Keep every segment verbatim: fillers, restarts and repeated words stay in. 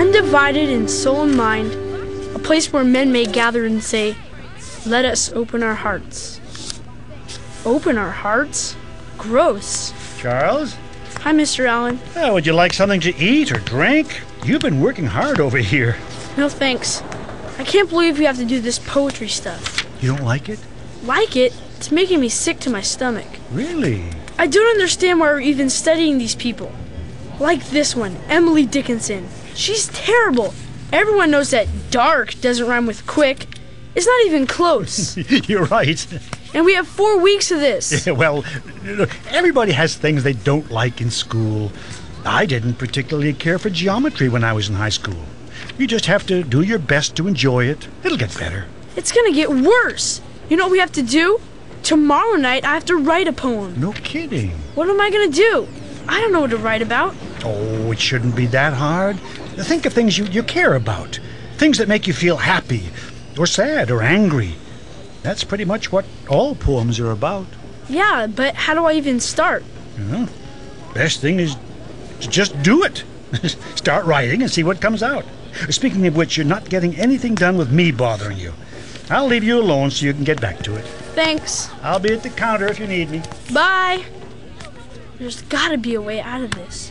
undivided in soul and mind, a place where men may gather and say, let us open our hearts. Open our hearts? Gross. Charles? Hi, Mister Allen. Uh, would you like something to eat or drink? You've been working hard over here. No, thanks. I can't believe we have to do this poetry stuff. You don't like it? Like it? It's making me sick to my stomach. Really? I don't understand why we're even studying these people. Like this one, Emily Dickinson. She's terrible. Everyone knows that dark doesn't rhyme with quick. It's not even close. You're right. And we have four weeks of this. Yeah, well, everybody has things they don't like in school. I didn't particularly care for geometry when I was in high school. You just have to do your best to enjoy it. It'll get better. It's gonna get worse. You know what we have to do? Tomorrow night, I have to write a poem. No kidding. What am I gonna do? I don't know what to write about. Oh, it shouldn't be that hard. Think of things you, you care about. Things that make you feel happy, or sad, or angry. That's pretty much what all poems are about. Yeah, but how do I even start? Well, best thing is to just do it. Start writing and see what comes out. Speaking of which, you're not getting anything done with me bothering you. I'll leave you alone so you can get back to it. Thanks. I'll be at the counter if you need me. Bye. There's gotta be a way out of this.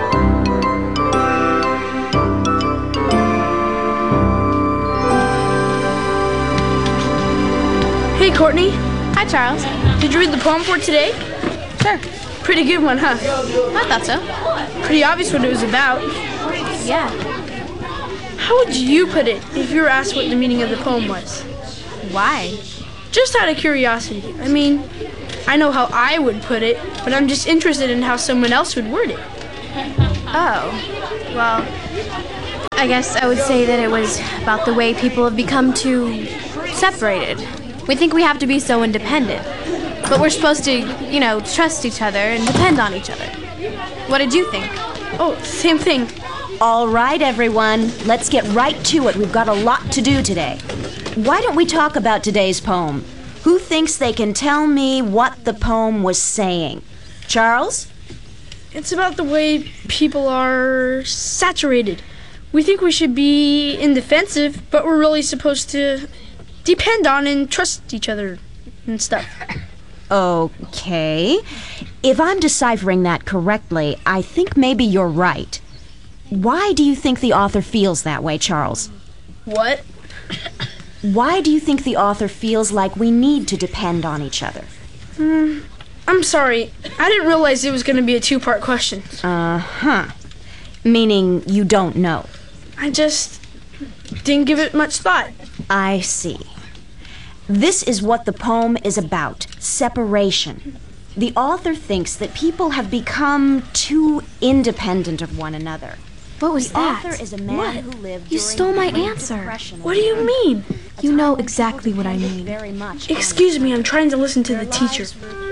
Hey, Courtney. Hi, Charles. Did you read the poem for today? Sure. Pretty good one, huh? I thought so. Pretty obvious what it was about. Yeah. How would you put it if you were asked what the meaning of the poem was? Why? Just out of curiosity. I mean, I know how I would put it, but I'm just interested in how someone else would word it. Oh. Well, I guess I would say that it was about the way people have become too separated. We think we have to be so independent, but we're supposed to, you know, trust each other and depend on each other. What did you think? Oh, same thing. All right, everyone. Let's get right to it. We've got a lot to do today. Why don't we talk about today's poem? Who thinks they can tell me what the poem was saying? Charles? It's about the way people are saturated. We think we should be indefensive, but we're really supposed to depend on and trust each other and stuff. Okay. If I'm deciphering that correctly, I think maybe you're right. Why do you think the author feels that way, Charles? What? Why do you think the author feels like we need to depend on each other? Hmm. I'm sorry. I didn't realize it was going to be a two-part question. Uh-huh. Meaning you don't know. I just didn't give it much thought. I see. This is what the poem is about, separation. The author thinks that people have become too independent of one another. What was the that? author is a man What? who lived You during stole the my Great answer. Depression. What do you mean? You know exactly what I mean. Very much Excuse me, I'm trying to listen to the teacher.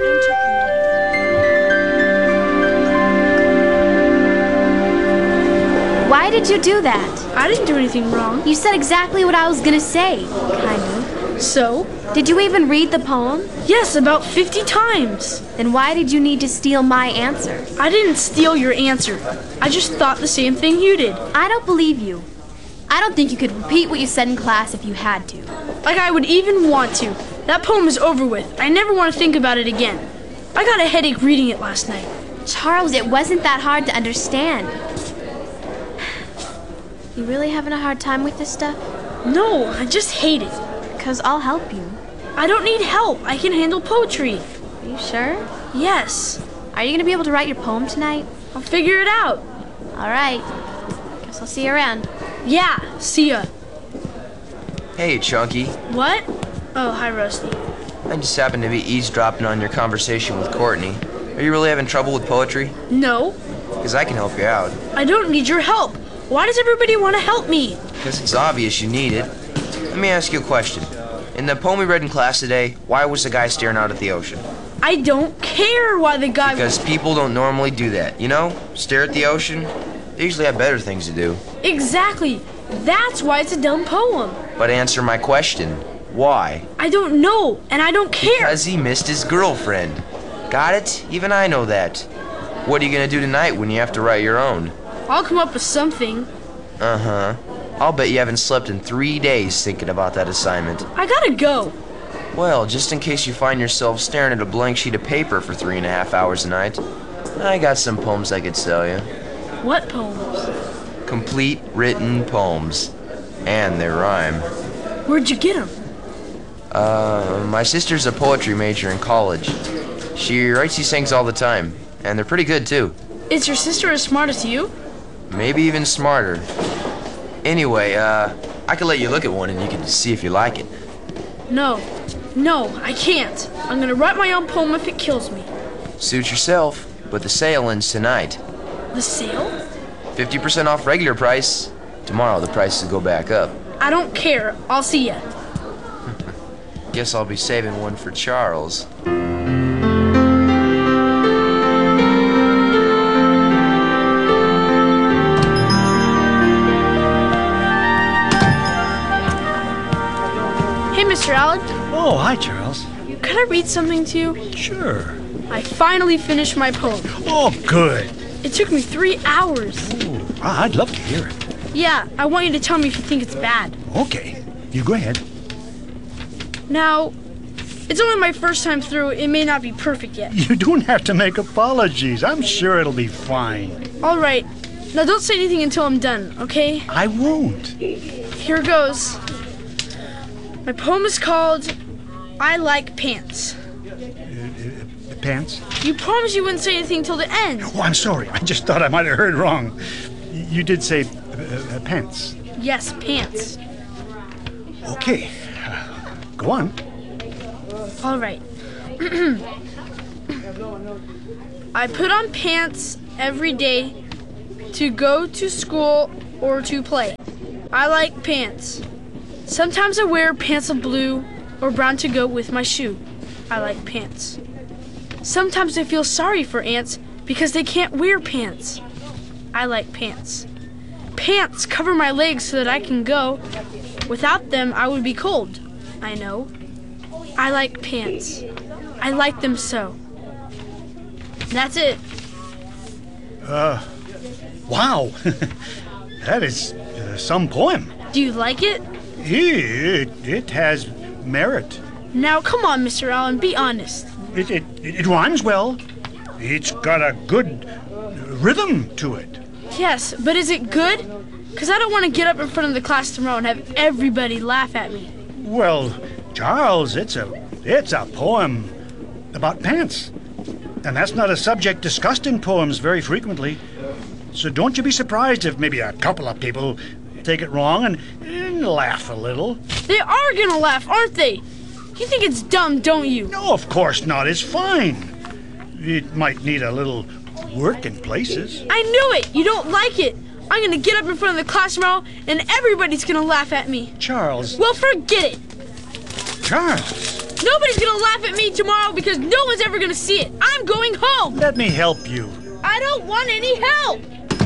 Why did you do that? I didn't do anything wrong. You said exactly what I was gonna say, kind of. So? Did you even read the poem? Yes, about fifty times. Then why did you need to steal my answer? I didn't steal your answer. I just thought the same thing you did. I don't believe you. I don't think you could repeat what you said in class if you had to. Like I would even want to. That poem is over with. I never want to think about it again. I got a headache reading it last night. Charles, it wasn't that hard to understand. You really having a hard time with this stuff? No, I just hate it. Because I'll help you. I don't need help. I can handle poetry. Are you sure? Yes. Are you going to be able to write your poem tonight? I'll figure it out. All right. Guess I'll see you around. Yeah, see ya. Hey, Chunky. What? Oh, hi, Rusty. I just happened to be eavesdropping on your conversation with Courtney. Are you really having trouble with poetry? No. Because I can help you out. I don't need your help. Why does everybody want to help me? Because it's obvious you need it. Let me ask you a question. In the poem we read in class today, why was the guy staring out at the ocean? I don't care why the guy... Because people don't normally do that, you know? Stare at the ocean. They usually have better things to do. Exactly. That's why it's a dumb poem. But answer my question. Why? I don't know, and I don't care. Because he missed his girlfriend. Got it? Even I know that. What are you gonna do tonight when you have to write your own? I'll come up with something. Uh-huh. I'll bet you haven't slept in three days thinking about that assignment. I gotta go. Well, just in case you find yourself staring at a blank sheet of paper for three and a half hours a night, I got some poems I could tell you. What poems? Complete written poems. And they rhyme. Where'd you get them? Uh, my sister's a poetry major in college. She writes these things all the time, and they're pretty good, too. Is your sister as smart as you? Maybe even smarter. Anyway, uh, I could let you look at one and you can see if you like it. No. No, I can't. I'm gonna write my own poem if it kills me. Suit yourself, but the sale ends tonight. The sale? fifty percent off regular price. Tomorrow the prices go back up. I don't care. I'll see ya. Guess I'll be saving one for Charles. Hey, Mister Allen. Oh, hi, Charles. Can I read something to you? Sure. I finally finished my poem. Oh, good. It took me three hours. Ooh, I'd love to hear it. Yeah, I want you to tell me if you think it's bad. Okay, you go ahead. Now, it's only my first time through. It may not be perfect yet. You don't have to make apologies. I'm sure it'll be fine. All right. Now, don't say anything until I'm done, okay? I won't. Here goes. My poem is called I Like Pants. Uh, uh, pants? You promised you wouldn't say anything till the end. Oh, I'm sorry. I just thought I might have heard wrong. Y- You did say uh, uh, pants. Yes, pants. Okay. Uh, go on. All right. I put on pants every day to go to school or to play. I like pants. Sometimes I wear pants of blue or brown to go with my shoe. I like pants. Sometimes I feel sorry for ants because they can't wear pants. I like pants. Pants cover my legs so that I can go. Without them, I would be cold. I know. I like pants. I like them so. That's it. Uh, wow. That is uh, some poem. Do you like it? It, it has merit. Now, come on, Mister Allen, be honest. It, it, it rhymes well. It's got a good rhythm to it. Yes, but is it good? Because I don't want to get up in front of the class tomorrow and have everybody laugh at me. Well, Charles, it's a it's a poem about pants. And that's not a subject discussed in poems very frequently. So don't you be surprised if maybe a couple of people take it wrong and, and laugh a little. They are going to laugh, aren't they? You think it's dumb, don't you? No, of course not. It's fine. It might need a little work in places. I knew it. You don't like it. I'm going to get up in front of the class tomorrow and everybody's going to laugh at me. Charles. Well, forget it. Charles. Nobody's going to laugh at me tomorrow because no one's ever going to see it. I'm going home. Let me help you. I don't want any help.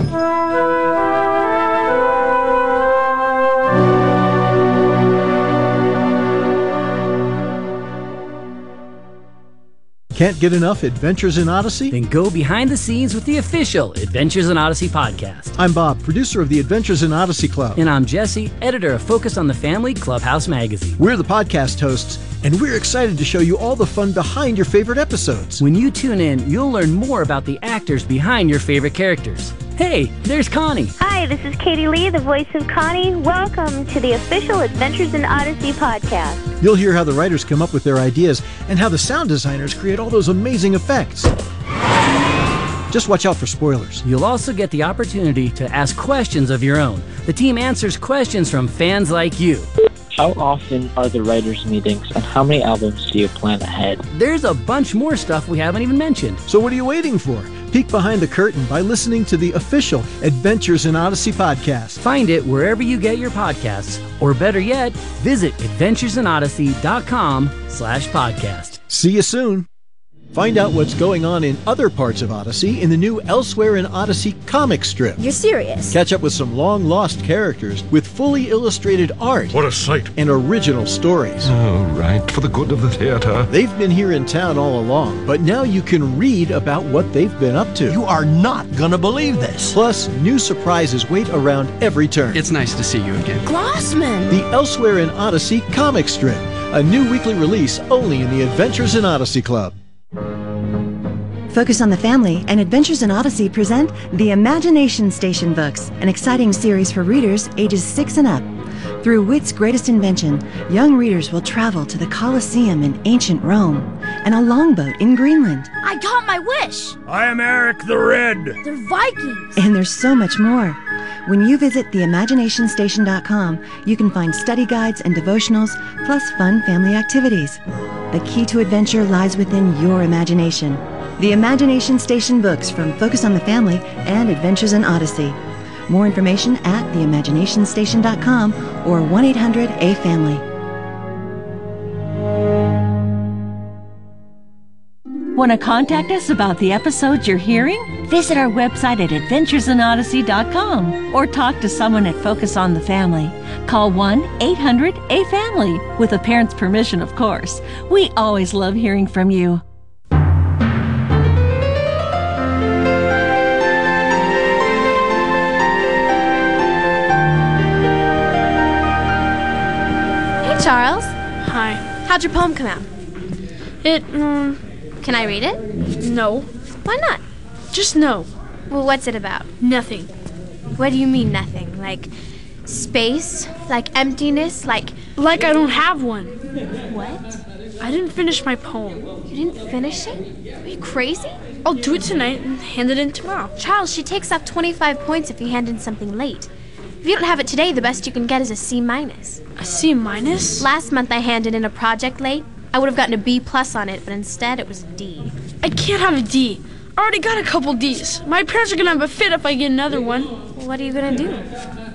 Can't get enough Adventures in Odyssey? Then go behind the scenes with the official Adventures in Odyssey podcast. I'm Bob, producer of the Adventures in Odyssey Club. And I'm Jesse, editor of Focus on the Family Clubhouse magazine. We're the podcast hosts, and we're excited to show you all the fun behind your favorite episodes. When you tune in, you'll learn more about the actors behind your favorite characters. Hey, there's Connie. Hi, this is Katie Lee, the voice of Connie. Welcome to the official Adventures in Odyssey podcast. You'll hear how the writers come up with their ideas and how the sound designers create all those amazing effects. Just watch out for spoilers. You'll also get the opportunity to ask questions of your own. The team answers questions from fans like you. How often are the writers' meetings, and how many albums do you plan ahead? There's a bunch more stuff we haven't even mentioned. So what are you waiting for? Peek behind the curtain by listening to the official Adventures in Odyssey podcast. Find it wherever you get your podcasts, or better yet, visit adventuresen odyssey dot com slash podcast. See you soon. Find out what's going on in other parts of Odyssey in the new Elsewhere in Odyssey comic strip. You're serious? Catch up with some long-lost characters with fully illustrated art. What a sight. And original stories. Oh, right, for the good of the theater. They've been here in town all along, but now you can read about what they've been up to. You are not gonna believe this. Plus, new surprises wait around every turn. It's nice to see you again. Glossman! The Elsewhere in Odyssey comic strip. A new weekly release only in the Adventures in Odyssey Club. Focus on the Family and Adventures in Odyssey present the Imagination Station books, an exciting series for readers ages six and up. Through Wit's greatest invention, young readers will travel to the Colosseum in ancient Rome and a longboat in Greenland. I got my wish! I am Eric the Red. They're Vikings! And there's so much more. When you visit the imagination station dot com, you can find study guides and devotionals, plus fun family activities. The key to adventure lies within your imagination. The Imagination Station books from Focus on the Family and Adventures in Odyssey. More information at the imagination station dot com or one eight hundred A family. Want to contact us about the episodes you're hearing? Visit our website at adventures in odyssey dot com or talk to someone at Focus on the Family. Call one eight hundred A family, with a parent's permission, of course. We always love hearing from you. Charles, Hi. how'd your poem come out? It, um... Can I read it? No. Why not? Just no. Well, what's it about? Nothing. What do you mean, nothing? Like space? Like emptiness? Like... Like I don't have one. What? I didn't finish my poem. You didn't finish it? Are you crazy? I'll do it tonight and hand it in tomorrow. Charles, she takes off twenty-five points if you hand in something late. If you don't have it today, the best you can get is a C minus. A C minus? Last month I handed in a project late. I would have gotten a B plus on it, but instead it was a D. I can't have a D. I already got a couple D's. My parents are gonna have a fit if I get another one. What are you gonna do?